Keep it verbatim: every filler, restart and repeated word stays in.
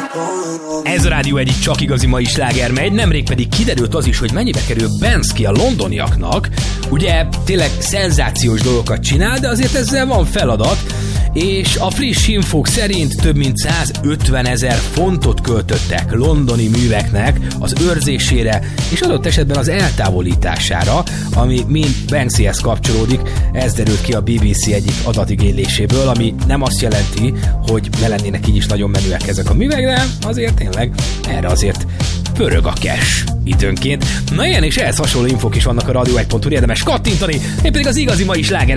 Ez a rádió egyik csak igazi mai sláger megy, nemrég pedig kiderült az is, hogy mennyibe kerül Banksy a londoniaknak. Ugye tényleg szenzációs dolgokat csinál, de azért ezzel van feladat, és a friss infók szerint több mint százötvenezer fontot költöttek londoni műveknek az őrzésére, és adott esetben az eltávolítására, ami mind Banksyhez kapcsolódik. Ez derült ki a bé bé cé egyik adatigényléséből, ami nem azt jelenti, hogy ne lennének így is nagyon menőek ezek a művek, de azért tényleg erre azért pörög a cash időnként. Na ilyen és ehhez hasonló infók is vannak a rádió egy pont hu, érdemes kattintani, én pedig az igazi mai slágerek